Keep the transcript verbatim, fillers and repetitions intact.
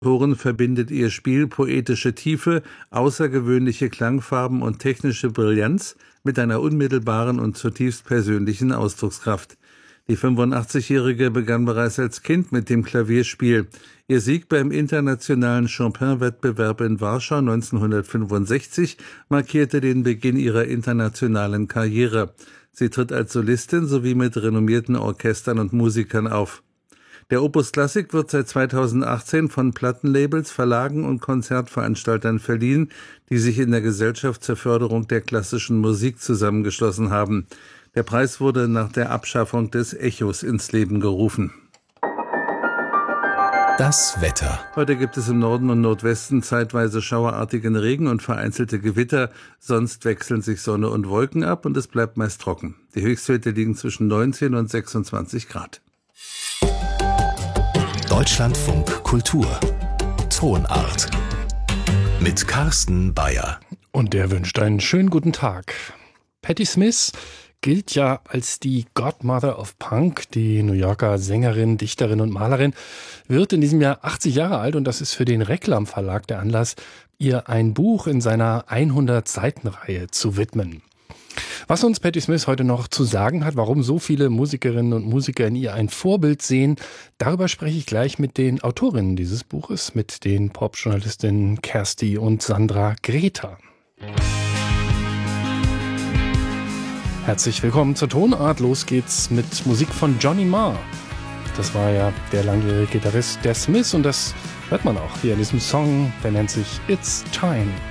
Autorin verbindet ihr Spiel poetische Tiefe, außergewöhnliche Klangfarben und technische Brillanz mit einer unmittelbaren und zutiefst persönlichen Ausdruckskraft. Die fünfundachtzigjährige begann bereits als Kind mit dem Klavierspiel. Ihr Sieg beim internationalen Chopin-Wettbewerb in Warschau neunzehnhundertfünfundsechzig markierte den Beginn ihrer internationalen Karriere. Sie tritt als Solistin sowie mit renommierten Orchestern und Musikern auf. Der Opus Klassik wird seit zweitausendachtzehn von Plattenlabels, Verlagen und Konzertveranstaltern verliehen, die sich in der Gesellschaft zur Förderung der klassischen Musik zusammengeschlossen haben. Der Preis wurde nach der Abschaffung des Echos ins Leben gerufen. Das Wetter. Heute gibt es im Norden und Nordwesten zeitweise schauerartigen Regen und vereinzelte Gewitter. Sonst wechseln sich Sonne und Wolken ab und es bleibt meist trocken. Die Höchstwerte liegen zwischen neunzehn und sechsundzwanzig Grad. Deutschlandfunk Kultur. Tonart. Mit Carsten Bayer. Und der wünscht einen schönen guten Tag. Patti Smith gilt ja als die Godmother of Punk. Die New Yorker Sängerin, Dichterin und Malerin wird in diesem Jahr achtzig Jahre alt und das ist für den Reklam Verlag der Anlass, ihr ein Buch in seiner hundert-Seiten-Reihe zu widmen. Was uns Patti Smith heute noch zu sagen hat, warum so viele Musikerinnen und Musiker in ihr ein Vorbild sehen, darüber spreche ich gleich mit den Autorinnen dieses Buches, mit den Popjournalistinnen Kersti und Sandra Greta. Herzlich willkommen zur Tonart. Los geht's mit Musik von Johnny Marr. Das war ja der langjährige Gitarrist der Smiths und das hört man auch hier in diesem Song, der nennt sich It's Time.